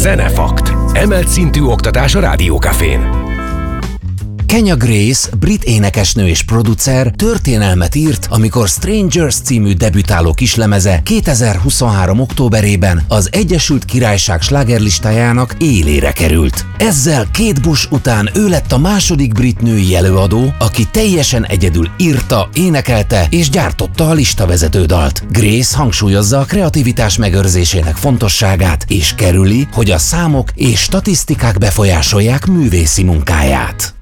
Zenefakt. Emelt szintű oktatás a Rádiókafén. Kenya Grace, brit énekesnő és producer történelmet írt, amikor Strangers című debütáló kislemeze 2023. októberében az Egyesült Királyság slágerlistájának élére került. Ezzel Kate Bush után ő lett a második brit női előadó, aki teljesen egyedül írta, énekelte és gyártotta a listavezető dalt. Grace hangsúlyozza a kreativitás megőrzésének fontosságát, és kerüli, hogy a számok és statisztikák befolyásolják művészi munkáját.